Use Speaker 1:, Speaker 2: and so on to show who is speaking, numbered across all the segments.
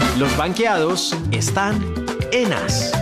Speaker 1: Los banqueados están en As.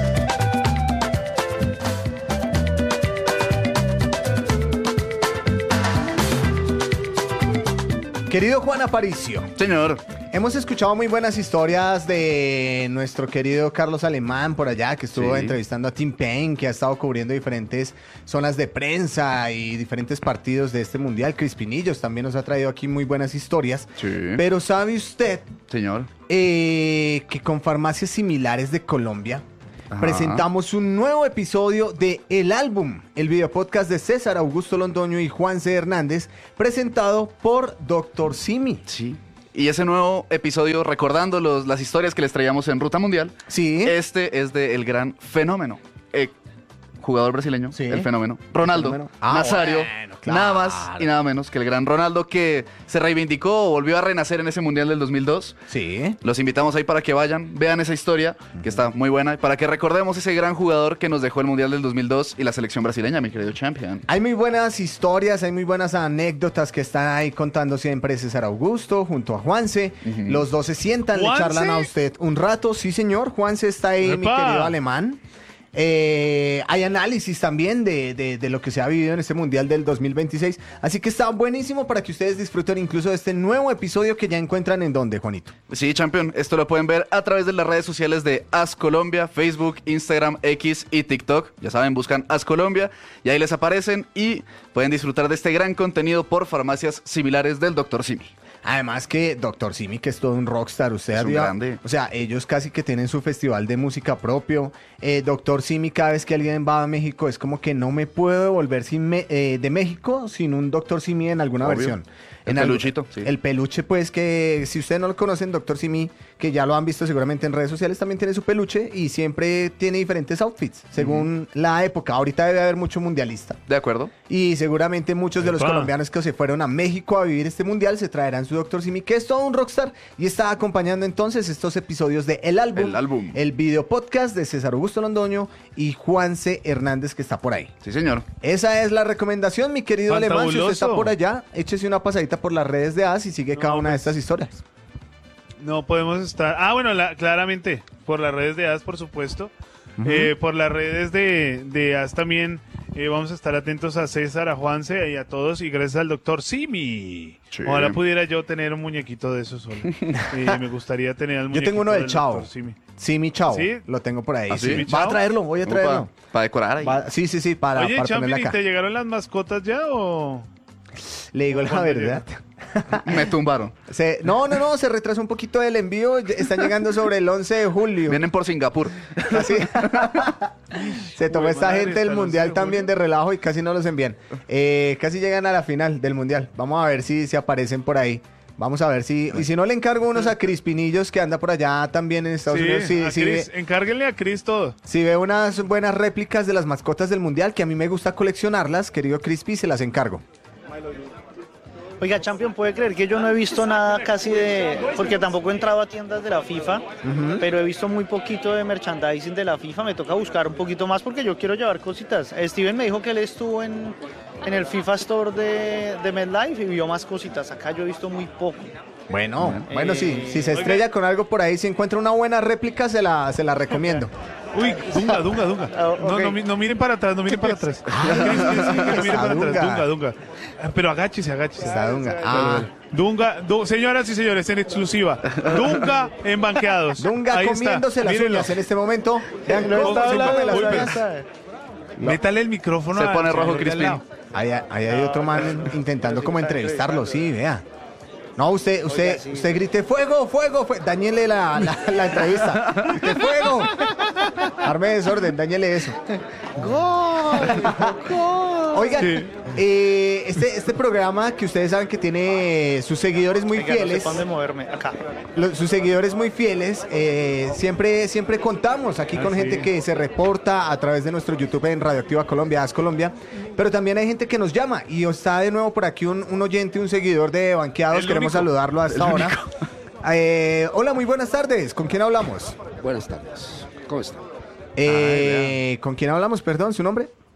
Speaker 2: Querido Juan Aparicio.
Speaker 3: Señor.
Speaker 2: Hemos escuchado muy buenas historias de nuestro querido Carlos Alemán por allá, que estuvo entrevistando a Tim Payne, que ha estado cubriendo diferentes zonas de prensa y diferentes partidos de este mundial. Crispinillos también nos ha traído aquí muy buenas historias.
Speaker 3: Sí.
Speaker 2: Pero ¿sabe usted,
Speaker 3: Señor,
Speaker 2: que con Farmacias Similares de Colombia presentamos un nuevo episodio de El Álbum, el videopodcast de César Augusto Londoño y Juan C. Hernández, presentado por Dr. Simi?
Speaker 3: Sí. Y ese nuevo episodio, recordando las historias que les traíamos en Ruta Mundial, este es de el gran fenómeno. Jugador brasileño, el fenómeno. Ronaldo Nazario,
Speaker 2: bueno, claro.
Speaker 3: Nada más y nada menos que el gran Ronaldo, que se reivindicó o volvió a renacer en ese Mundial del 2002.
Speaker 2: Sí.
Speaker 3: Los invitamos ahí para que vayan, vean esa historia, que está muy buena, para que recordemos ese gran jugador que nos dejó el Mundial del 2002 y la selección brasileña, mi querido champion.
Speaker 2: Hay muy buenas historias, hay muy buenas anécdotas que están ahí contando siempre César Augusto junto a Juanse. Los dos se sientan, le charlan a usted un rato. Sí, señor, Juanse está ahí, mi querido Alemán. Hay análisis también de lo que se ha vivido en este Mundial del 2026. Así que está buenísimo para que ustedes disfruten incluso de este nuevo episodio que ya encuentran en ¿dónde, Juanito?
Speaker 3: Sí, champion, esto lo pueden ver a través de las redes sociales de As Colombia, Facebook, Instagram, X y TikTok. Ya saben, buscan As Colombia y ahí les aparecen y pueden disfrutar de este gran contenido por Farmacias Similares del Dr. Simi.
Speaker 2: Además que Dr. Simi, que es todo un rockstar, usted
Speaker 3: es un grande.
Speaker 2: O sea, ellos casi que tienen su festival de música propio. Dr. Simi, cada vez que alguien va a México, es como que no me puedo devolver de México sin un Dr. Simi en alguna versión.
Speaker 3: El peluchito, sí.
Speaker 2: El peluche, pues, que si ustedes no lo conocen, Dr. Simi, que ya lo han visto seguramente en redes sociales, también tiene su peluche y siempre tiene diferentes outfits, según la época. Ahorita debe haber mucho mundialista.
Speaker 3: De acuerdo.
Speaker 2: Y seguramente muchos de los colombianos que se fueron a México a vivir este mundial se traerán su Dr. Simi, que es todo un rockstar, y está acompañando entonces estos episodios de El Álbum, el video podcast de César Augusto Londoño y Juan C. Hernández, que está por ahí.
Speaker 3: Sí, señor.
Speaker 2: Esa es la recomendación, mi querido Alemán. Si usted está por allá, échese una pasadita por las redes de AS y sigue cada una de estas historias.
Speaker 4: No podemos estar... bueno, claramente, por las redes de AS, por supuesto. Por las redes de AS también vamos a estar atentos a César, a Juanse y a todos. Y gracias al Dr. Simi. Sí. Ojalá pudiera yo tener un muñequito de eso solo. Me gustaría tener el muñequito.
Speaker 2: Yo tengo uno de Chao.
Speaker 4: Simi.
Speaker 2: Simi Chao.
Speaker 4: ¿Sí?
Speaker 2: Lo tengo por ahí.
Speaker 4: ¿Sí?
Speaker 2: Va a traerlo, voy a traerlo.
Speaker 3: Para decorar ahí.
Speaker 2: Sí, para
Speaker 4: Oye,
Speaker 2: ponerle acá.
Speaker 4: ¿y te llegaron las mascotas ya o...?
Speaker 2: Le digo la verdad.
Speaker 3: Me tumbaron.
Speaker 2: No, se retrasó un poquito el envío. Están llegando sobre el 11 de julio.
Speaker 3: Vienen por Singapur.
Speaker 2: Así. Se tomó esta gente del mundial también de relajo y casi no los envían. Casi llegan a la final del mundial. Vamos a ver si se aparecen por ahí. Vamos a ver si... Y si no, le encargo unos a Crispinillos, que anda por allá también en Estados Unidos. Sí,
Speaker 4: encárguenle a Cris todo.
Speaker 2: Si ve unas buenas réplicas de las mascotas del mundial, que a mí me gusta coleccionarlas, querido Crispy, se las encargo.
Speaker 5: Oiga, Champion, ¿puede creer que yo no he visto nada casi porque tampoco he entrado a tiendas de la FIFA, pero he visto muy poquito de merchandising de la FIFA? Me toca buscar un poquito más porque yo quiero llevar cositas. Steven me dijo que él estuvo en el FIFA Store de MetLife y vio más cositas. Acá yo he visto muy poco.
Speaker 2: Bueno, sí, si se estrella con algo por ahí, si encuentra una buena réplica, se la recomiendo.
Speaker 4: Uy, Dunga. No miren para atrás, no miren para atrás. No miren para atrás, Dunga. Pero agáchese.
Speaker 2: Está Dunga.
Speaker 4: Dunga, señoras y señores, en exclusiva. Dunga en banqueados.
Speaker 2: Dunga ahí comiéndose las uñas en este momento.
Speaker 4: Métale el micrófono.
Speaker 3: Se pone rojo Crispin.
Speaker 2: Ahí hay otro man intentando como entrevistarlo, sí, vea. No, usted grite fuego. Dañele la entrevista. Grite fuego. Arme desorden, dañele eso.
Speaker 5: ¡Gol!
Speaker 2: Oigan, sí. Este programa que ustedes saben que tiene sus seguidores muy fieles.
Speaker 5: No sé dónde moverme, acá.
Speaker 2: Sus seguidores muy fieles, siempre contamos aquí con gente que se reporta a través de nuestro YouTube en Radioactiva Colombia, As Colombia, pero también hay gente que nos llama y está de nuevo por aquí un oyente, un seguidor de Banqueados. Queremos saludarlo hasta ahora. Hola, muy buenas tardes. ¿Con quién hablamos?
Speaker 6: Buenas tardes. ¿Cómo está?
Speaker 2: ¿Con quién hablamos? Perdón, ¿su nombre?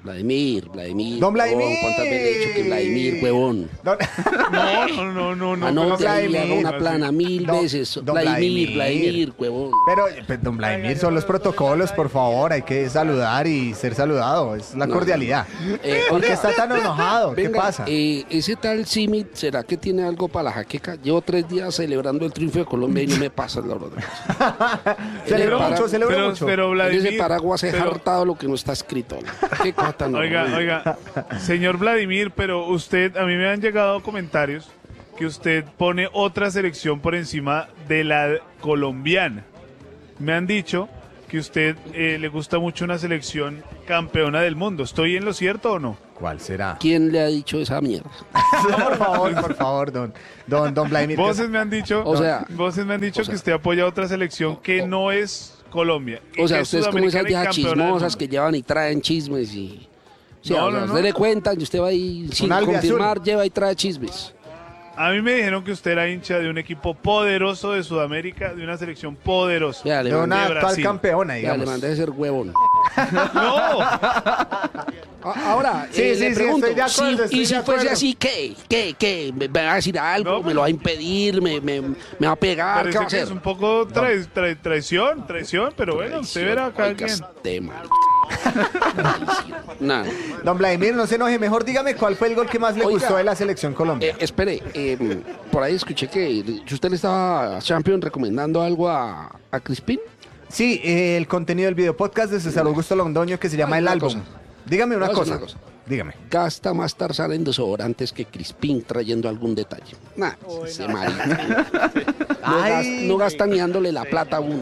Speaker 6: Vladimir.
Speaker 2: Don Vladimir.
Speaker 6: huevón, ¿cuántas veces he dicho que Vladimir, huevón?
Speaker 2: Don-
Speaker 4: No.
Speaker 6: Anote ahí, le haga
Speaker 2: Vladimir.
Speaker 6: una plana 1000
Speaker 2: Don-
Speaker 6: veces.
Speaker 2: don
Speaker 6: Vladimir, huevón.
Speaker 2: Pero, don Vladimir, son los protocolos, por favor. Hay que saludar y ser saludado. Es la cordialidad. ¿Por qué
Speaker 6: oiga,
Speaker 2: está tan enojado? ¿Qué
Speaker 6: venga,
Speaker 2: pasa?
Speaker 6: ese tal Simit, ¿será que tiene algo para la jaqueca? Llevo 3 días celebrando el triunfo de Colombia y no me pasa la verdad.
Speaker 2: Celebro
Speaker 6: para-
Speaker 2: mucho, celebro
Speaker 4: Pero,
Speaker 2: mucho.
Speaker 4: pero
Speaker 6: Ese
Speaker 4: Vladimir.
Speaker 6: paraguas es
Speaker 4: pero-
Speaker 6: hartado lo que no está escrito. ¿No? Qué cosa tan horrible.
Speaker 4: Oiga, señor Vladimir, pero usted, a mí me han llegado comentarios que usted pone otra selección por encima de la colombiana. Me han dicho que usted le gusta mucho una selección campeona del mundo. ¿Estoy en lo cierto o no?
Speaker 2: ¿Cuál será?
Speaker 6: ¿Quién le ha dicho esa mierda?
Speaker 2: No, por favor, don Vladimir.
Speaker 4: Voces me han dicho,
Speaker 6: O sea,
Speaker 4: que usted apoya a otra selección que no es Colombia. y
Speaker 6: O sea,
Speaker 4: que
Speaker 6: ustedes como esas
Speaker 4: sudamericana y
Speaker 6: viejas
Speaker 4: campeona del
Speaker 6: chismosas
Speaker 4: mundo.
Speaker 6: que llevan y traen chismes y... Sí,
Speaker 4: No,
Speaker 6: o sea,
Speaker 4: no, no.
Speaker 6: usted le cuentan y usted va ahí sin
Speaker 2: albiazul.
Speaker 6: confirmar, lleva y trae chismes.
Speaker 4: A mí me dijeron que usted era hincha de un equipo poderoso de Sudamérica, de una selección poderosa.
Speaker 6: Vea, le
Speaker 2: De
Speaker 6: mandé,
Speaker 2: una
Speaker 4: de
Speaker 2: actual
Speaker 4: Brasil.
Speaker 2: campeona,
Speaker 6: vea,
Speaker 2: digamos.
Speaker 6: le mandé a ser huevón.
Speaker 4: ¡No!
Speaker 6: Ahora,
Speaker 2: Sí,
Speaker 6: le
Speaker 2: sí,
Speaker 6: pregunto,
Speaker 2: estoy de acuerdo, estoy
Speaker 6: y
Speaker 2: de
Speaker 6: si
Speaker 2: acuerdo.
Speaker 6: fuese así, ¿qué? ¿Me va a decir algo?
Speaker 4: No,
Speaker 6: ¿Me lo va a impedir? ¿Me va a pegar? ¿Qué
Speaker 4: Parece
Speaker 6: va a
Speaker 4: que
Speaker 6: hacer?
Speaker 4: es un poco traición, pero bueno, usted verá cada
Speaker 6: Oiga,
Speaker 4: quien.
Speaker 6: este marica. Nada.
Speaker 2: Don Vladimir, no se enoje. Mejor dígame cuál fue el gol que más le
Speaker 6: Oiga,
Speaker 2: gustó de la selección Colombia.
Speaker 6: Espere, por ahí escuché que usted le estaba, Champion, recomendando algo a Crispín.
Speaker 2: Sí, el contenido del video podcast de César Augusto Londoño que se llama
Speaker 6: Ay,
Speaker 2: El
Speaker 6: una
Speaker 2: Álbum.
Speaker 6: cosa.
Speaker 2: Dígame una
Speaker 6: Voy a decir
Speaker 2: cosa.
Speaker 6: una cosa.
Speaker 2: Dígame.
Speaker 6: Gasta más Tarzán en desodorantes que Crispín trayendo algún detalle. Nah, ese marica. No gasta ni dándole la plata a uno.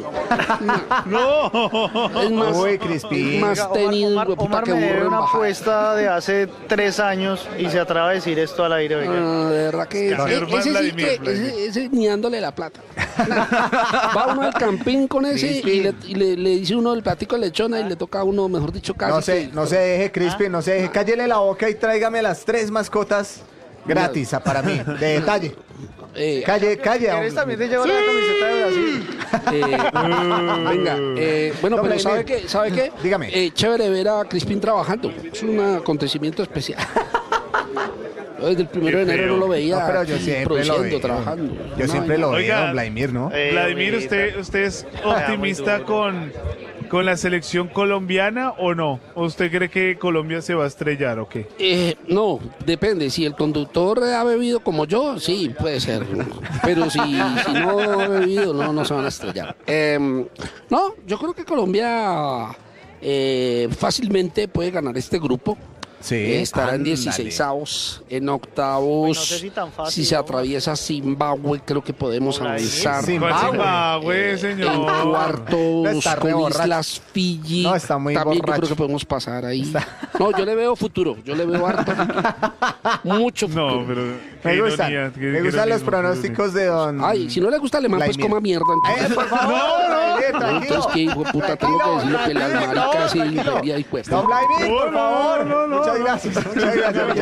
Speaker 4: ¡No!
Speaker 6: Es más,
Speaker 2: Uy, Crispín.
Speaker 6: es más tenido, hueputa,
Speaker 5: Omar
Speaker 6: que
Speaker 5: me debe
Speaker 6: burro en
Speaker 5: una
Speaker 6: bajada.
Speaker 5: apuesta de hace 3 años y se atreve a decir esto al aire, oiga.
Speaker 6: Ah, de verdad que
Speaker 4: Señor
Speaker 6: ese sí
Speaker 4: Vladimir,
Speaker 6: que
Speaker 4: Vladimir.
Speaker 6: ese ni dándole la plata. Va uno al campín con ese y le dice uno el platico de lechona y le toca a uno, mejor dicho, casi.
Speaker 2: No se deje, Crispin, no se deje. Cállele la boca y tráigame las 3 mascotas gratis para mí, de detalle. Calle.
Speaker 5: ¿Quieres también te llevo la camiseta de Brasil?
Speaker 6: Venga, bueno,
Speaker 2: No,
Speaker 6: pero
Speaker 2: Vladimir.
Speaker 6: ¿sabe qué?
Speaker 2: Dígame.
Speaker 6: Chévere ver a Crispín trabajando. Es un acontecimiento especial. Yo desde el 1 de enero no lo veía
Speaker 2: No, pero yo siempre lo
Speaker 6: produciendo,
Speaker 2: veo.
Speaker 6: trabajando.
Speaker 2: Yo siempre lo
Speaker 4: Oiga.
Speaker 2: veo, don Vladimir, ¿no?
Speaker 4: Vladimir,
Speaker 5: Oye,
Speaker 4: ¿usted es
Speaker 5: muy
Speaker 4: optimista
Speaker 5: duro.
Speaker 4: con la selección colombiana o no? ¿O usted cree que Colombia se va a estrellar o qué?
Speaker 6: No, depende. Si el conductor ha bebido como yo, sí, puede ser. Pero si no ha bebido, no se van a estrellar. No, yo creo que Colombia fácilmente puede ganar este grupo.
Speaker 2: Sí.
Speaker 6: Estará en
Speaker 2: ándale.
Speaker 6: 16avos, en octavos.
Speaker 5: Uy, no sé si tan fácil,
Speaker 6: si se
Speaker 5: ¿no?
Speaker 6: atraviesa Zimbabue, creo que podemos
Speaker 5: Hola,
Speaker 6: avanzar.
Speaker 2: Zimbabue.
Speaker 4: ¿Cuál Zimbabue,
Speaker 6: En
Speaker 4: señor?
Speaker 6: cuartos
Speaker 2: Está re
Speaker 6: con
Speaker 2: borracho.
Speaker 6: Islas Fiji.
Speaker 2: No, está muy
Speaker 6: También yo
Speaker 2: borracho.
Speaker 6: creo que podemos pasar ahí. No, yo le veo futuro. Yo le veo harto futuro. Mucho futuro.
Speaker 4: No, pero
Speaker 2: Me gustan, me gustan los pronósticos de don...
Speaker 6: Ay, si no le gusta alemán, pues
Speaker 2: Vladimir.
Speaker 6: coma mierda. Entonces.
Speaker 2: Por favor, Vladimir,
Speaker 6: No,
Speaker 2: tranquilo.
Speaker 6: entonces, ¿qué hijo de puta? Tengo que decirle que la marica sí debería ir pues.
Speaker 2: Don Vladimir, por
Speaker 4: No,
Speaker 2: favor.
Speaker 4: no.
Speaker 2: Muchas gracias, muchas gracias.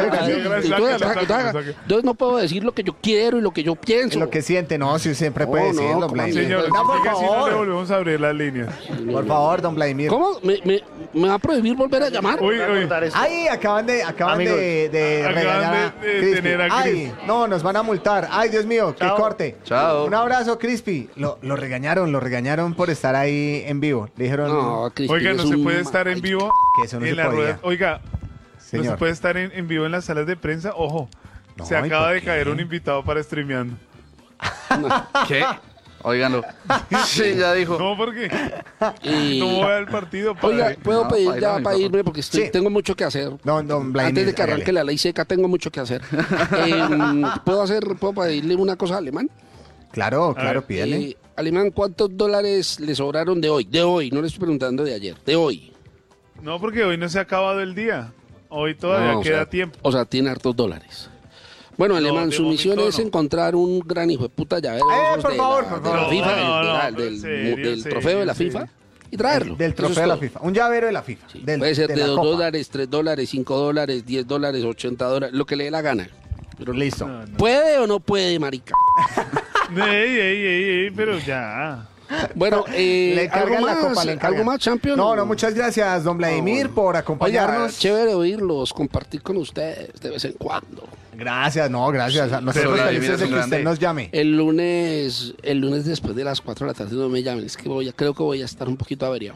Speaker 6: Entonces no puedo decir lo que yo quiero y lo que yo pienso.
Speaker 2: Lo que siente, no, si usted puede
Speaker 6: No,
Speaker 2: decirlo,
Speaker 6: no,
Speaker 2: Vladimir.
Speaker 4: Señor,
Speaker 2: No, por
Speaker 4: diga si no le
Speaker 2: favor.
Speaker 4: volvemos a abrir las líneas.
Speaker 2: Por favor, don Vladimir.
Speaker 6: ¿Cómo? ¿Me va a prohibir volver a llamar?
Speaker 4: Uy,
Speaker 5: Voy a
Speaker 4: uy.
Speaker 5: contar esto.
Speaker 2: Ay, acaban de
Speaker 4: Acaban
Speaker 2: regañar a
Speaker 4: de
Speaker 2: Crispy.
Speaker 4: tener a
Speaker 2: Ay,
Speaker 4: Crispy.
Speaker 2: no, nos van a multar. Ay, Dios mío, qué
Speaker 5: Chao.
Speaker 2: corte.
Speaker 3: Chao.
Speaker 2: Un abrazo, Crispy. Lo regañaron por estar ahí en vivo. Le dijeron
Speaker 6: No, Crispin
Speaker 4: Oiga, no
Speaker 6: es
Speaker 4: se
Speaker 6: un
Speaker 4: puede estar en
Speaker 6: marica.
Speaker 4: vivo
Speaker 2: que eso no se
Speaker 4: en la
Speaker 2: podía.
Speaker 4: rueda. Oiga, no
Speaker 2: Señor.
Speaker 4: se puede estar en vivo en las salas de prensa. Ojo,
Speaker 2: No,
Speaker 4: se
Speaker 2: ¿y
Speaker 4: acaba
Speaker 2: por
Speaker 4: de
Speaker 2: qué?
Speaker 4: caer un invitado para streameando.
Speaker 3: ¿Qué? Óiganlo. Sí, ya dijo.
Speaker 4: ¿Cómo por qué?
Speaker 6: Y-
Speaker 4: ¿Cómo va el partido? padre?
Speaker 6: Oiga, ¿puedo
Speaker 3: No,
Speaker 6: pedir
Speaker 3: baila,
Speaker 6: ya
Speaker 3: baila.
Speaker 6: para irme? Porque
Speaker 2: Sí.
Speaker 6: tengo mucho que hacer.
Speaker 2: Don Vladimir.
Speaker 6: Antes de que arranque
Speaker 2: hágale.
Speaker 6: la ley seca, tengo mucho que hacer. ¿Puedo pedirle una cosa a Alemán?
Speaker 2: Claro,
Speaker 4: ver,
Speaker 2: pídale.
Speaker 6: Alemán, ¿cuántos dólares le sobraron de hoy? De hoy, no le estoy preguntando de ayer, de hoy.
Speaker 4: No, porque hoy no se ha acabado el día. Hoy todavía
Speaker 6: No, o
Speaker 4: queda
Speaker 6: sea,
Speaker 4: tiempo.
Speaker 6: O sea, tiene hartos dólares. Bueno, Alemán,
Speaker 4: de
Speaker 6: su misión
Speaker 4: momento
Speaker 6: es
Speaker 4: no.
Speaker 6: encontrar un gran hijo de puta llavero
Speaker 2: por
Speaker 6: de
Speaker 2: favor,
Speaker 6: la,
Speaker 2: por
Speaker 6: de la
Speaker 2: favor.
Speaker 6: FIFA,
Speaker 4: No,
Speaker 6: del
Speaker 4: en serio,
Speaker 6: del trofeo de la
Speaker 4: serio,
Speaker 6: FIFA, y traerlo.
Speaker 2: Del
Speaker 6: Eso
Speaker 2: trofeo
Speaker 6: es
Speaker 2: de la
Speaker 6: todo.
Speaker 2: FIFA. Un llavero de la FIFA.
Speaker 6: Sí,
Speaker 2: Del-
Speaker 6: puede ser de
Speaker 2: la
Speaker 6: $2,
Speaker 2: Copa.
Speaker 6: $3, $5, $10, $80, lo que le dé la gana. Pero
Speaker 2: Listo.
Speaker 4: No, no.
Speaker 6: ¿puede o no puede, marica?
Speaker 4: Ey, pero ya.
Speaker 6: Bueno,
Speaker 2: Le
Speaker 6: algo
Speaker 2: cargan la
Speaker 6: más,
Speaker 2: copa, le encargan.
Speaker 6: algo más, Champion.
Speaker 2: No, muchas gracias, don Vladimir, por
Speaker 6: Oiga,
Speaker 2: acompañarnos.
Speaker 6: chévere oírlos, compartir con ustedes de vez en cuando.
Speaker 2: Gracias. Nosotros
Speaker 3: Pero Vladimir
Speaker 2: felices
Speaker 3: es
Speaker 2: de
Speaker 3: un
Speaker 2: que usted
Speaker 3: grande.
Speaker 2: nos llame.
Speaker 6: El lunes después de las 4 de la tarde no me llamen, es que creo que voy a estar un poquito averiado.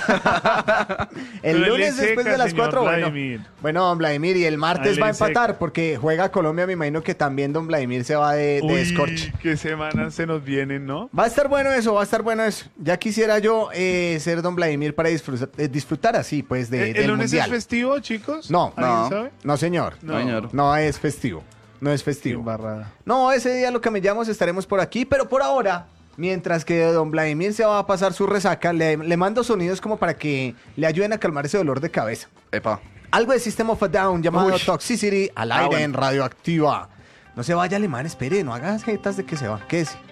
Speaker 2: El
Speaker 4: Pero
Speaker 2: lunes
Speaker 4: le
Speaker 2: después
Speaker 4: seca,
Speaker 2: de las
Speaker 4: señor
Speaker 2: 4,
Speaker 4: Vladimir.
Speaker 2: bueno, don Vladimir, y el martes
Speaker 4: Ahí
Speaker 2: va a
Speaker 4: le seca.
Speaker 2: empatar porque juega Colombia, me imagino que también don Vladimir se va de descorche.
Speaker 4: qué semanas se nos vienen, ¿no?
Speaker 2: Va a estar bueno eso. Ya quisiera yo ser don Vladimir para disfrutar así, pues,
Speaker 4: ¿El
Speaker 2: del
Speaker 4: lunes
Speaker 2: mundial.
Speaker 4: es festivo, chicos?
Speaker 2: No,
Speaker 4: ¿Alguien sabe?
Speaker 2: no, señor.
Speaker 3: No, señor.
Speaker 2: No es festivo. No es
Speaker 4: Qué
Speaker 2: festivo.
Speaker 4: embarrada.
Speaker 2: No, ese día lo que me llamamos estaremos por aquí, pero por ahora, mientras que don Vladimir se va a pasar su resaca, le mando sonidos como para que le ayuden a calmar ese dolor de cabeza.
Speaker 3: Epa.
Speaker 2: Algo de System of a Down llamado
Speaker 3: Uy.
Speaker 2: Toxicity al aire
Speaker 3: bueno.
Speaker 2: en Radioactiva. No se vaya, alemán, espere, no hagas jetas de que se va. Quédese.